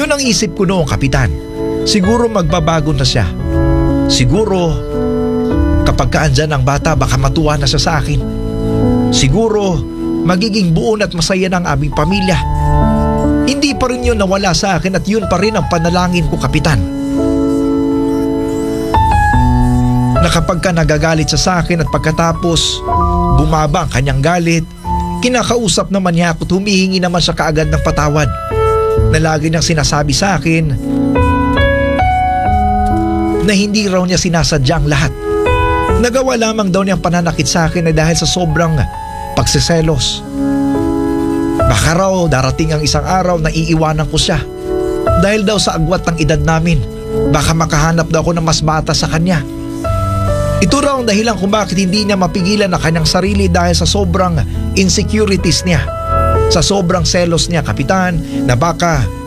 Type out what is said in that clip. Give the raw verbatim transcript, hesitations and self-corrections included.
Yun ang isip ko noong, Kapitan. Siguro magbabago na siya. Siguro kapag kaandyan ang bata baka matuwa na siya sa akin. Siguro magiging buo at masaya ng aming pamilya. Hindi pa rin yun nawala sa akin at yun pa rin ang panalangin ko, Kapitan. Na kapag ka nagagalit siya sa akin at pagkatapos bumaba ang kanyang galit, kinakausap naman niya ako at humihingi naman siya kaagad ng patawad. Na lagi niyang sinasabi sa akin na hindi raw niya sinasadya ang lahat. Nagawa lamang daw niyang pananakit sa akin ay dahil sa sobrang pagsiselos. Baka raw darating ang isang araw na iiwanan ko siya. Dahil daw sa agwat ng edad namin, baka makahanap daw ako ng mas bata sa kanya. Ito raw ang dahilan kung bakit hindi niya mapigilan ang kanyang sarili dahil sa sobrang insecurities niya. Sa sobrang selos niya, Kapitan, na baka